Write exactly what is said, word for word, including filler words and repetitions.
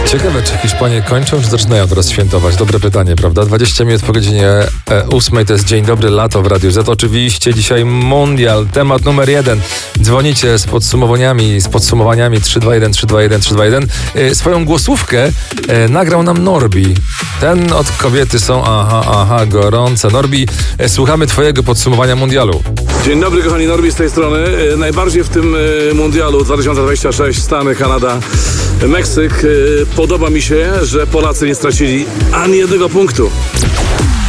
Ciekawe, czy Hiszpanie kończą, czy zaczynają teraz świętować? Dobre pytanie, prawda? dwadzieścia minut po godzinie e, ósmej to jest Dzień Dobry Lato w Radiu Z. Oczywiście dzisiaj mundial, temat numer jeden. Dzwonicie z podsumowaniami, z podsumowaniami trzy dwa jeden, trzy dwa jeden, trzy dwa jeden. E, swoją głosówkę e, nagrał nam Norbi. Ten od kobiety są, aha, aha, gorące. Norbi, e, słuchamy twojego podsumowania mundialu. Dzień dobry, kochani, Norbi z tej strony. E, najbardziej w tym e, mundialu dwa tysiące dwudziestym trzecim Stany, Kanada, Meksyk. E, podoba mi się, że Polacy nie stracili ani jednego punktu.